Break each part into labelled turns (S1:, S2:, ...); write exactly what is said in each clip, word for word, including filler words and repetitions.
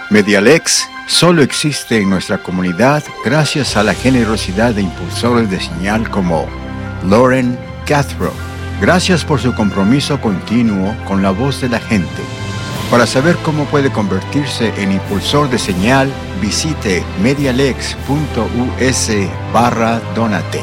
S1: Medialex solo existe en nuestra comunidad gracias a la generosidad de impulsores de señal como Lauren Cathro. Gracias por su compromiso continuo con la voz de la gente. Para saber cómo puede convertirse en impulsor de señal, visite medialex.us barra donate.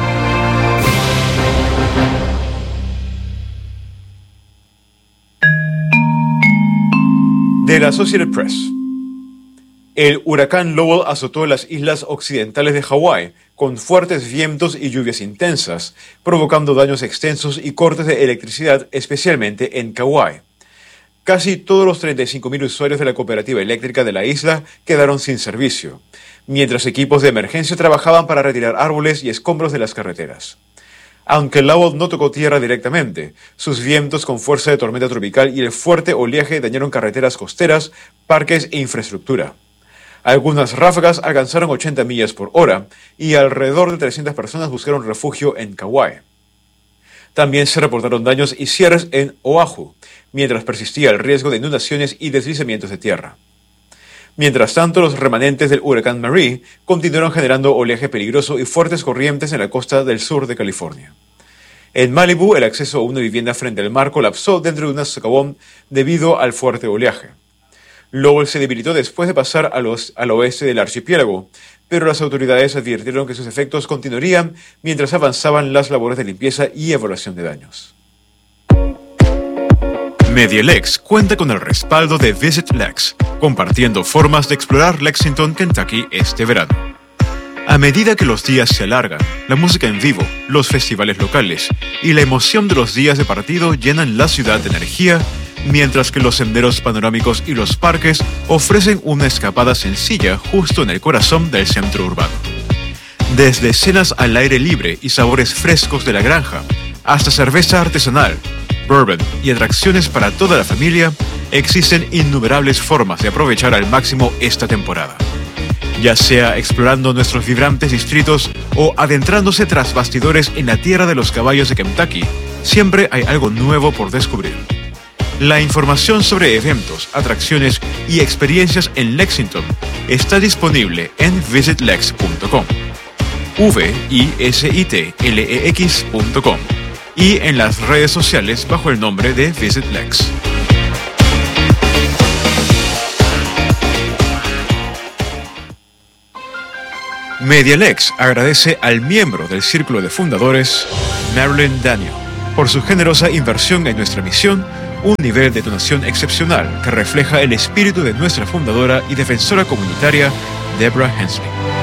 S2: De la Associated Press. El huracán Lowell azotó las islas occidentales de Hawái con fuertes vientos y lluvias intensas, provocando daños extensos y cortes de electricidad, especialmente en Kauai. Casi todos los treinta y cinco mil usuarios de la cooperativa eléctrica de la isla quedaron sin servicio, mientras equipos de emergencia trabajaban para retirar árboles y escombros de las carreteras. Aunque Lowell no tocó tierra directamente, sus vientos con fuerza de tormenta tropical y el fuerte oleaje dañaron carreteras costeras, parques e infraestructura. Algunas ráfagas alcanzaron ochenta millas por hora y alrededor de trescientas personas buscaron refugio en Kauai. También se reportaron daños y cierres en Oahu, mientras persistía el riesgo de inundaciones y deslizamientos de tierra. Mientras tanto, los remanentes del huracán Marie continuaron generando oleaje peligroso y fuertes corrientes en la costa del sur de California. En Malibu, el acceso a una vivienda frente al mar colapsó dentro de un socavón debido al fuerte oleaje. Lowell se debilitó después de pasar a los, al oeste del archipiélago, pero las autoridades advirtieron que sus efectos continuarían mientras avanzaban las labores de limpieza y evaluación de daños.
S3: Medialex cuenta con el respaldo de Visit Lex, compartiendo formas de explorar Lexington, Kentucky este verano. A medida que los días se alargan, la música en vivo, los festivales locales y la emoción de los días de partido llenan la ciudad de energía, mientras que los senderos panorámicos y los parques ofrecen una escapada sencilla justo en el corazón del centro urbano. Desde cenas al aire libre y sabores frescos de la granja, hasta cerveza artesanal, bourbon y atracciones para toda la familia, existen innumerables formas de aprovechar al máximo esta temporada. Ya sea explorando nuestros vibrantes distritos o adentrándose tras bastidores en la tierra de los caballos de Kentucky, siempre hay algo nuevo por descubrir. La información sobre eventos, atracciones y experiencias en Lexington está disponible en visit lex punto com, v i s i t l e x punto com, y en las redes sociales bajo el nombre de Visit Lex. Medialex agradece al miembro del Círculo de Fundadores, Marilyn Daniel, por su generosa inversión en nuestra misión, un nivel de donación excepcional que refleja el espíritu de nuestra fundadora y defensora comunitaria, Deborah Hensley.